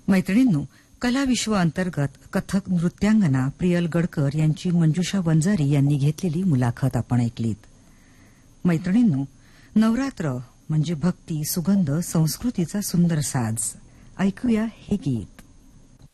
मैत्रिणींनो, कला विश्व अंतर्गत कथक नृत्यांगना प्रियल गडकर यांची मंजुषा वंजारी यांनी घेतलेली मुलाखत आपण ऐकलीत. मैत्रिणींनो, नवरात्र म्हणजे भक्ती, सुगंध, संस्कृतीचा सुंदर साज. ऐकूया हे गीत.